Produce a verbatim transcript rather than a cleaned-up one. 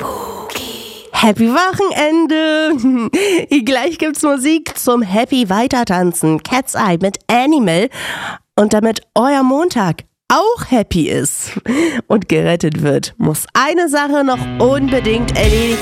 Happy Wochenende! Gleich gibt's Musik zum Happy Weitertanzen. Cat's Eye mit Animal. Und damit euer Montag auch happy ist und gerettet wird, muss eine Sache noch unbedingt erledigt